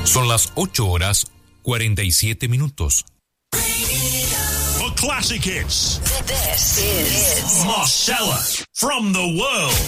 Son las 8:47. For classic hits. This is Marcella from the world.